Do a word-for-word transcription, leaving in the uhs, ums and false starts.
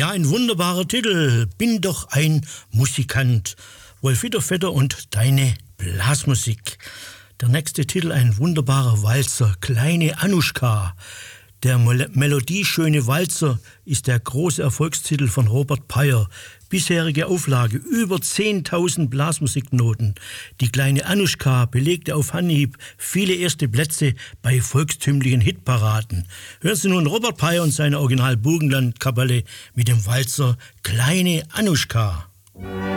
Ja, ein wunderbarer Titel. Bin doch ein Musikant. Wolf Widderfetter und deine Blasmusik. Der nächste Titel, ein wunderbarer Walzer. Kleine Anuschka. Der Mel- melodieschöne Walzer ist der große Erfolgstitel von Robert Peyer. Bisherige Auflage über zehntausend Blasmusiknoten. Die kleine Anuschka belegte auf Anhieb viele erste Plätze bei volkstümlichen Hitparaden. Hören Sie nun Robert Peyer und seine Original Burgenland-Kapelle mit dem Walzer Kleine Anuschka.